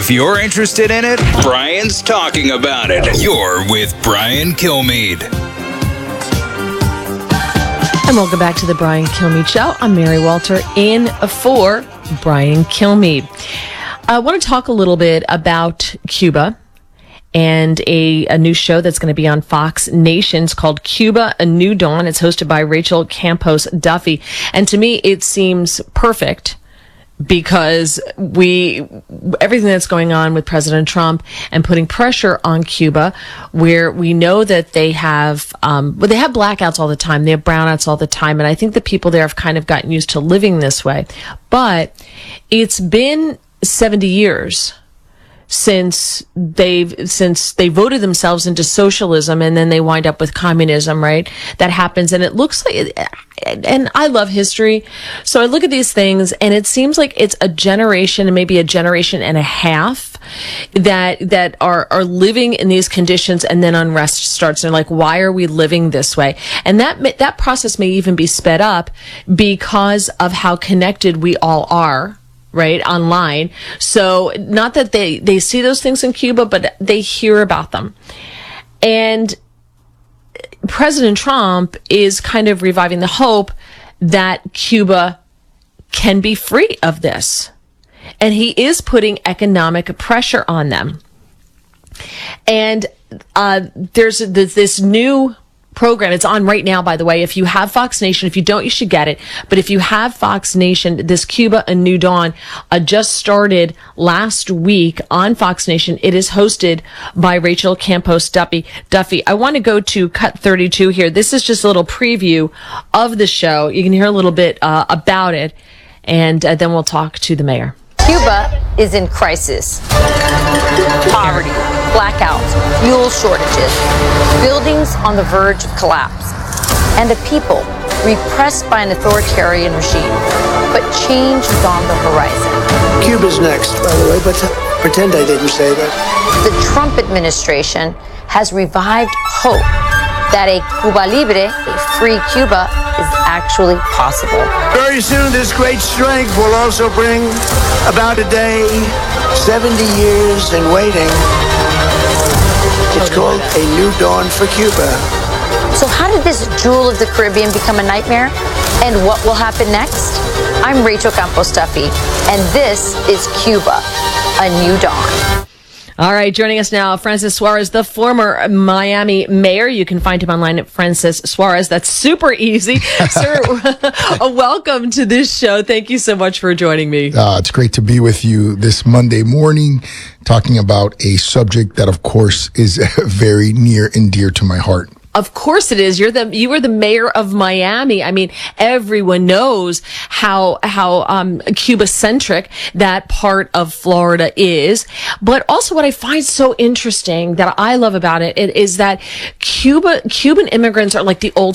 If you're interested in it, Brian's talking about it. You're with Brian Kilmeade. And welcome back to the Brian Kilmeade Show. I'm Mary Walter in for Brian Kilmeade. I want to talk a little bit about Cuba and a new show that's going to be on Fox Nation. It's called Cuba, A New Dawn. It's hosted by Rachel Campos Duffy. And to me, it seems perfect because everything that's going on with President Trump and putting pressure on Cuba, where we know that they have blackouts all the time, they have brownouts all the time, and I think the people there have kind of gotten used to living this way. But it's been 70 years since they voted themselves into socialism, and then they wind up with communism, right? That happens, and it looks like, and I love history, so I look at these things, and it seems like it's a generation, and maybe a generation and a half, that are living in these conditions, and then unrest starts. And they're like, why are we living this way? And that process may even be sped up because of how connected we all are, right, online. So not that they see those things in Cuba, but they hear about them. And President Trump is kind of reviving the hope that Cuba can be free of this. And he is putting economic pressure on them. And there's this new program. It's on right now, by the way. If you have Fox Nation, if you don't, you should get it. But if you have Fox Nation, this Cuba, A New Dawn just started last week on Fox Nation. It is hosted by Rachel Campos Duffy. I want to go to Cut 32 here. This is just a little preview of the show. You can hear a little bit about it, and then we'll talk to the mayor. Cuba is in crisis. Poverty, blackouts, fuel shortages, buildings on the verge of collapse, and a people repressed by an authoritarian regime. But change is on the horizon. Cuba's next, by the way, but pretend I didn't say that. The Trump administration has revived hope that a Cuba Libre, a free Cuba, is actually possible. Very soon, this great strength will also bring about a day, 70 years in waiting. It's called A New Dawn for Cuba. So how did this jewel of the Caribbean become a nightmare? And what will happen next? I'm Rachel Campos Duffy, and this is Cuba, A New Dawn. All right, joining us now, Francis Suarez, the former Miami mayor. You can find him online at Francis Suarez. That's super easy. Sir, welcome to this show. Thank you so much for joining me. It's great to be with you this Monday morning, talking about a subject that, of course, is very near and dear to my heart. Of course it is. You were the mayor of Miami. I mean, everyone knows how Cuba-centric that part of Florida is. But also what I find so interesting that I love about it is that Cuban immigrants are like the old